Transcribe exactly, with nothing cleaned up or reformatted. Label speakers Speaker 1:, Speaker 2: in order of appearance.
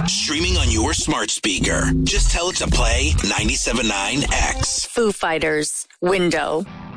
Speaker 1: streaming on your smart speaker. Just tell it to play ninety-seven point nine X.
Speaker 2: Foo Fighters, Window.